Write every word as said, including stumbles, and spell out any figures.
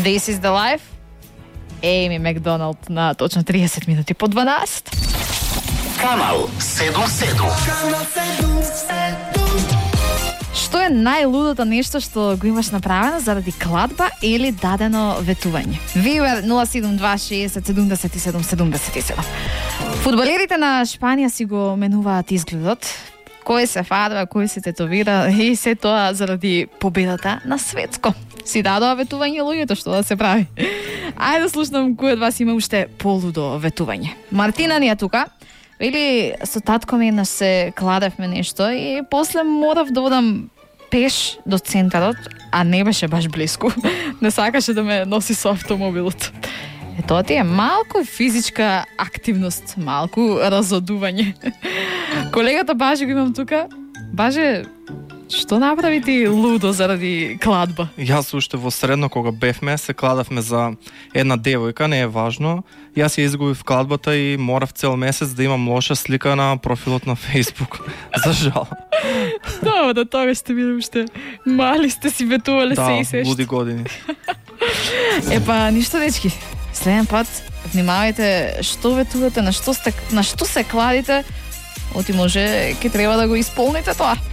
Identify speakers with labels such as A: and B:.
A: This is the life. Ейми Макдоналд на точно триесет минути по дванаесет.
B: Канал седум седум.
A: Што е најлудото нешто што го имаш направено заради кладба или дадено ветување? Вивер нула седум два шеесет седумдесет и седум седумдесет и седум. Фудбалерите на Шпанија си го менуваат изгледот, кој се фарба, кој се тетовира и се тоа заради победата на светско. Си дадоа ветување луѓето, што да се прави. Ајде да слушнам кој од вас има уште полудо ветување. Мартина ни е тука. Или со татко ми еднаш се кладевме нешто и после морав да одам пеш до центарот, а не беше баш близко. Не сакаше да ме носи со автомобилот. Е, тоа ти е малку физичка активност, малку разодување. Колегата Баже го имам тука. Баже, што направи ти лудо заради кладба?
C: Јас уште во средно кога бевме, се кладавме за една девојка, не е важно. Јас ја изгубив кладбата и морав цел месец да имам лоша слика на профилот на Facebook. За жал.
A: Да, да тоа сте били уште мали, сте си ветувале
C: да,
A: се и се.
C: Да, луди години.
A: Епа, ништо дечки. Следен пат внимавајте што ветувате, на што сте, на што се кладите, оти може ќе треба да го исполните тоа.